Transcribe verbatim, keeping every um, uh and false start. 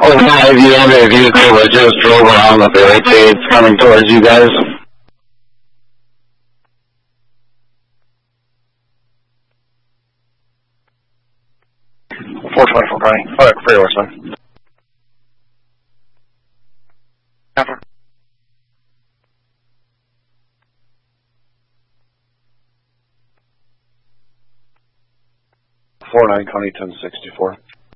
Oh, hi, you have a vehicle that just drove around the barricades coming towards you guys? four twenty-four, Connie. Alright, free horseman. After. four nine, Connie, ten sixty-four.